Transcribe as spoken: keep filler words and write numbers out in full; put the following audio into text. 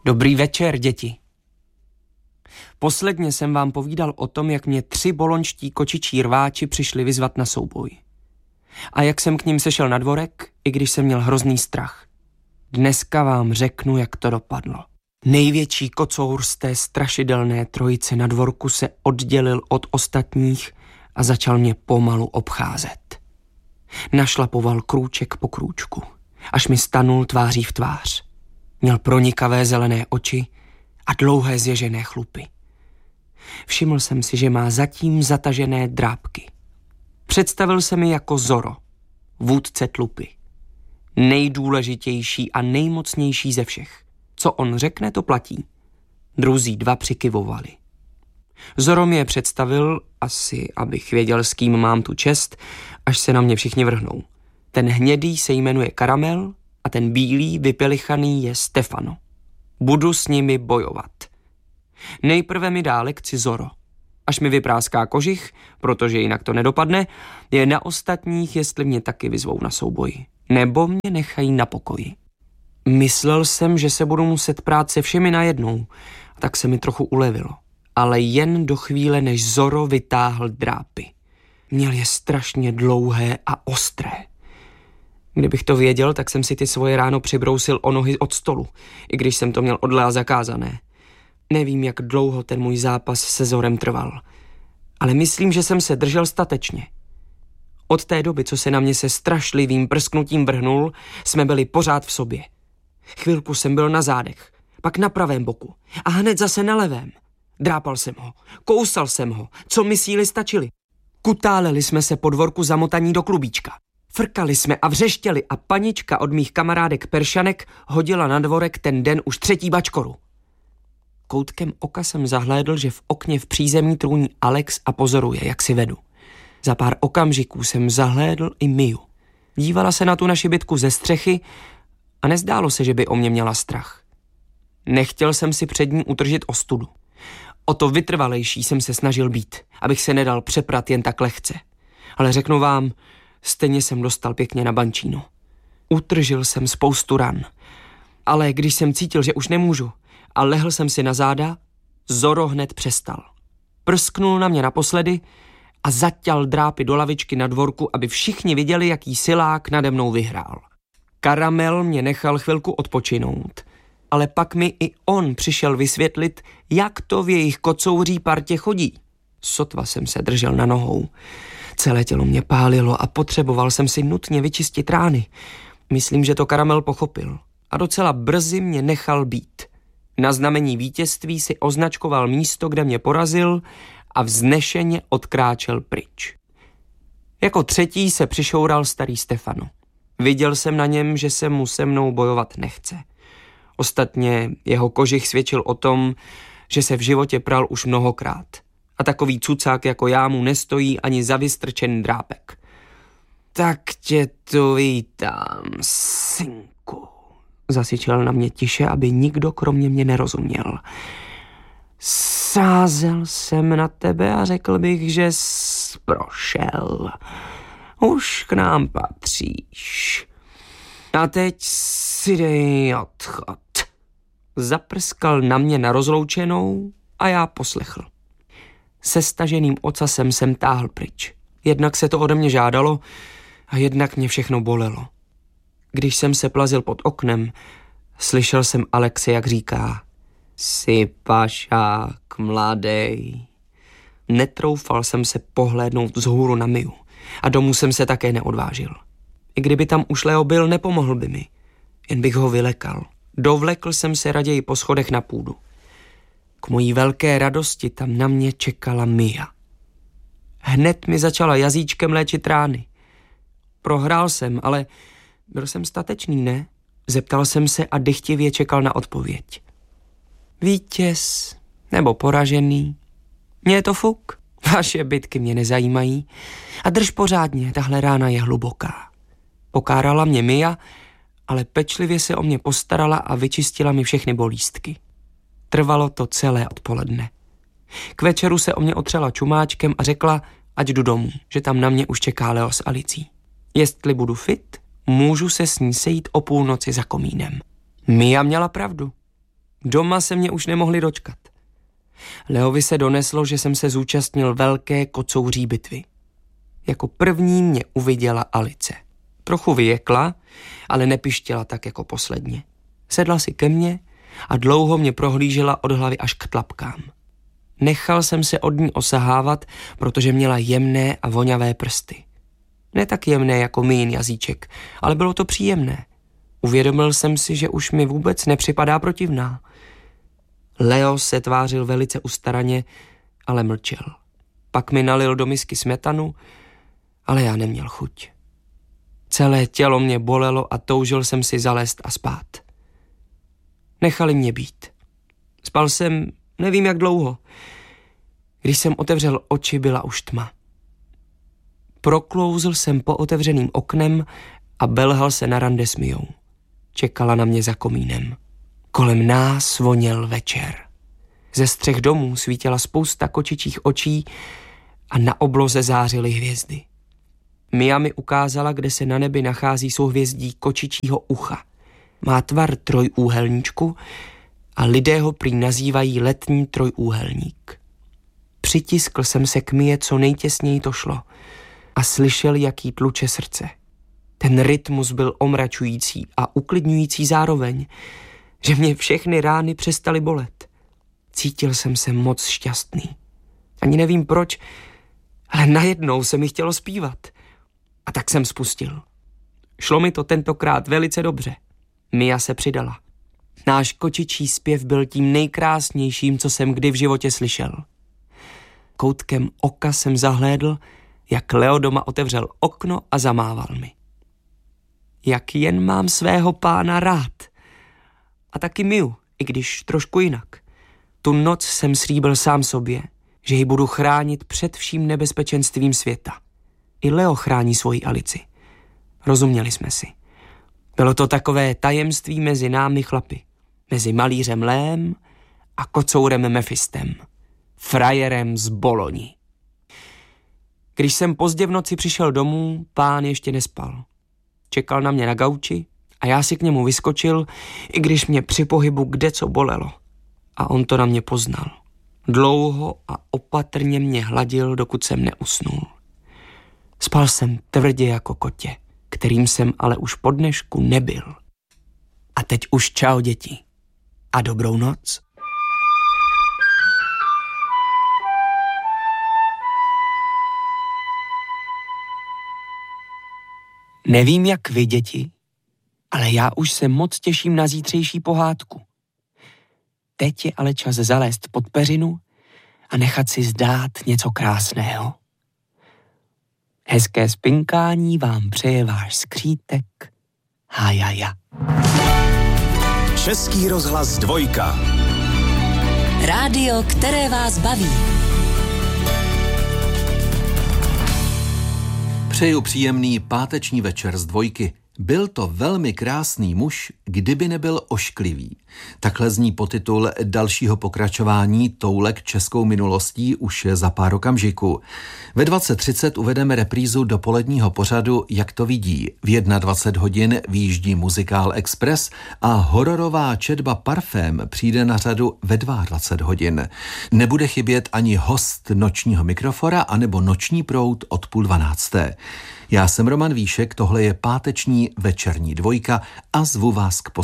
Dobrý večer, děti. Posledně jsem vám povídal o tom, jak mě tři bolonští kočičí rváči přišli vyzvat na souboj. A jak jsem k ním sešel na dvorek, i když jsem měl hrozný strach. Dneska vám řeknu, jak to dopadlo. Největší kocour z té strašidelné trojice na dvorku se oddělil od ostatních a začal mě pomalu obcházet. Našlapoval krůček po krůčku, až mi stanul tváří v tvář. Měl pronikavé zelené oči a dlouhé zježené chlupy. Všiml jsem si, že má zatím zatažené drápky. Představil se mi jako Zorro, vůdce tlupy. Nejdůležitější a nejmocnější ze všech. Co on řekne, to platí. Druzí dva přikyvovali. Zorro mi je představil, asi abych věděl, s kým mám tu čest, až se na mě všichni vrhnou. Ten hnědý se jmenuje Karamel a ten bílý, vypelichaný je Stefano. Budu s nimi bojovat. Nejprve mi dá lekci Zorro. Až mi vypráská kožich, protože jinak to nedopadne, je na ostatních, jestli mě taky vyzvou na souboj. Nebo mě nechají na pokoji. Myslel jsem, že se budu muset prát se všemi najednou, tak se mi trochu ulevilo. Ale jen do chvíle, než Zorro vytáhl drápy. Měl je strašně dlouhé a ostré. Kdybych to věděl, tak jsem si ty svoje ráno přibrousil o nohy od stolu, i když jsem to měl od Lea zakázané. Nevím, jak dlouho ten můj zápas se Zorrem trval, ale myslím, že jsem se držel statečně. Od té doby, co se na mě se strašlivým prsknutím vrhnul, jsme byli pořád v sobě. Chvilku jsem byl na zádech, pak na pravém boku a hned zase na levém. Drápal jsem ho, kousal jsem ho, co mi síly stačily. Kutáleli jsme se po dvorku zamotaní do klubíčka. Frkali jsme a vřeštěli a panička od mých kamarádek Peršanek hodila na dvorek ten den už třetí bačkoru. Koutkem oka jsem zahlédl, že v okně v přízemí trůní Alex a pozoruje, jak si vedu. Za pár okamžiků jsem zahlédl i Miu. Dívala se na tu naši bitku ze střechy a nezdálo se, že by o mě měla strach. Nechtěl jsem si před ní utržit ostudu. O to vytrvalejší jsem se snažil být, abych se nedal přeprat jen tak lehce. Ale řeknu vám, stejně jsem dostal pěkně na bančíno. Utržil jsem spoustu ran. Ale když jsem cítil, že už nemůžu, a lehl jsem si na záda, Zorro hned přestal. Prsknul na mě naposledy a zaťal drápy do lavičky na dvorku, aby všichni viděli, jaký silák nade mnou vyhrál. Karamel mě nechal chvilku odpočinout, ale pak mi i on přišel vysvětlit, jak to v jejich kocouří partě chodí. Sotva jsem se držel na nohou. Celé tělo mě pálilo a potřeboval jsem si nutně vyčistit rány. Myslím, že to Karamel pochopil a docela brzy mě nechal být. Na znamení vítězství si označkoval místo, kde mě porazil a vznešeně odkráčel pryč. Jako třetí se přišoural starý Stefano. Viděl jsem na něm, že se mu se mnou bojovat nechce. Ostatně jeho kožich svědčil o tom, že se v životě pral už mnohokrát. A takový cucák jako já mu nestojí ani za vystrčený drápek. Tak tě tu vítám, synku. Zasyčel na mě tiše, aby nikdo kromě mě nerozuměl. Sázel jsem na tebe a řekl bych, že jsi prošel. Už k nám patříš. A teď si dej odchod. Zaprskal na mě na rozloučenou a já poslechl. Se staženým ocasem jsem táhl pryč. Jednak se to ode mě žádalo a jednak mě všechno bolelo. Když jsem se plazil pod oknem, slyšel jsem Alexe, jak říká: Jsi pašák, mladej. Netroufal jsem se pohlédnout vzhůru na Miu a domů jsem se také neodvážil. I kdyby tam už Leo byl, nepomohl by mi. Jen bych ho vylekal. Dovlekl jsem se raději po schodech na půdu. K mojí velké radosti tam na mě čekala Mia. Hned mi začala jazyčkem léčit rány. Prohrál jsem, ale byl jsem statečný, ne? Zeptal jsem se a dychtivě čekal na odpověď. Vítěz nebo poražený? Mně je to fuk. Vaše bitky mě nezajímají. A drž pořádně, tahle rána je hluboká. Pokárala mě Mia, ale pečlivě se o mě postarala a vyčistila mi všechny bolístky. Trvalo to celé odpoledne. K večeru se o mě otřela čumáčkem a řekla, ať jdu domů, že tam na mě už čeká Leo s Alicí. Jestli budu fit, můžu se s ní sejít o půlnoci za komínem. Mia měla pravdu. Doma se mě už nemohli dočkat. Leovi se doneslo, že jsem se zúčastnil velké kocouří bitvy. Jako první mě uviděla Alice. Trochu vyjekla, ale nepištěla tak jako posledně. Sedla si ke mně a dlouho mě prohlížela od hlavy až k tlapkám. Nechal jsem se od ní osahávat, protože měla jemné a voňavé prsty. Ne tak jemné jako mýn jazyček, ale bylo to příjemné. Uvědomil jsem si, že už mi vůbec nepřipadá protivná. Leo se tvářil velice ustaraně, ale mlčel. Pak mi nalil do misky smetanu, ale já neměl chuť. Celé tělo mě bolelo a toužil jsem si zalézt a spát. Nechali mě být. Spal jsem nevím jak dlouho. Když jsem otevřel oči, byla už tma. Proklouzl jsem po otevřeným oknem a belhal se na rande s Mijou. Čekala na mě za komínem. Kolem nás voněl večer. Ze střech domů svítila spousta kočičích očí a na obloze zářily hvězdy. Mia mi ukázala, kde se na nebi nachází souhvězdí kočičího ucha. Má tvar trojúhelníčku a lidé ho prý nazývají letní trojúhelník. Přitiskl jsem se k Mie, co nejtěsněji to šlo a slyšel, jak jí tluče srdce. Ten rytmus byl omračující a uklidňující zároveň, že mě všechny rány přestaly bolet. Cítil jsem se moc šťastný. Ani nevím proč, ale najednou se mi chtělo zpívat. A tak jsem spustil. Šlo mi to tentokrát velice dobře. Mia se přidala. Náš kočičí zpěv byl tím nejkrásnějším, co jsem kdy v životě slyšel. Koutkem oka jsem zahlédl, jak Leo doma otevřel okno a zamával mi. Jak jen mám svého pána rád. A taky Miu, i když trošku jinak. Tu noc jsem slíbil sám sobě, že ji budu chránit před vším nebezpečenstvím světa. I Leo chrání svoji Alici. Rozuměli jsme si. Bylo to takové tajemství mezi námi chlapi. Mezi malířem Lém a kocourem Mefistem. Frajerem z Boloni. Když jsem pozdě v noci přišel domů, pán ještě nespal. Čekal na mě na gauči a já si k němu vyskočil, i když mě při pohybu kdeco bolelo. A on to na mě poznal. Dlouho a opatrně mě hladil, dokud jsem neusnul. Spal jsem tvrdě jako kotě, kterým jsem ale už po dnešku nebyl. A teď už čau, děti. A dobrou noc. Nevím, jak vy, děti, ale já už se moc těším na zítřejší pohádku. Teď je ale čas zalézt pod peřinu a nechat si zdát něco krásného. Hezké spinkání vám přeje váš skřítek Hájaja. Český rozhlas dvojka. Rádio, které vás baví. Přeju příjemný páteční večer z dvojky. Byl to velmi krásný muž, kdyby nebyl ošklivý. Takhle zní podtitul dalšího pokračování Toulek českou minulostí už za pár okamžiků. Ve dvacet třicet uvedeme reprízu dopoledního pořadu Jak to vidí. V dvacet jedna hodin výjíždí muzikál Express a hororová četba Parfém přijde na řadu ve dvacet dva hodin. Nebude chybět ani host nočního mikrofora anebo noční proud od půl dvanácté. Já jsem Roman Víšek, tohle je páteční večerní dvojka a zvu vás k poslední.